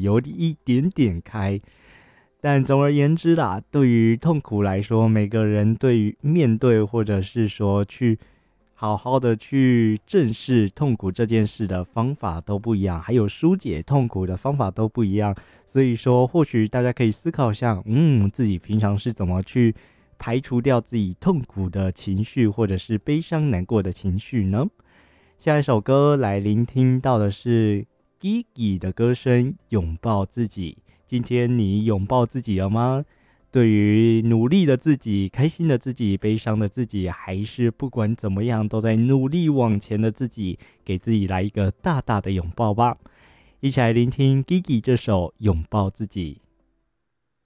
有一点点开。但总而言之啦，对于痛苦来说，每个人对于面对或者是说去好好的去正视痛苦这件事的方法都不一样，还有疏解痛苦的方法都不一样。所以说或许大家可以思考一下，自己平常是怎么去排除掉自己痛苦的情绪或者是悲伤难过的情绪呢？下一首歌来聆听到的是 Gigi 的歌声《拥抱自己》。今天你拥抱自己了吗？对于努力的自己、开心的自己、悲伤的自己，还是不管怎么样都在努力往前的自己，给自己来一个大大的拥抱吧。一起来聆听 Gigi 这首《拥抱自己》。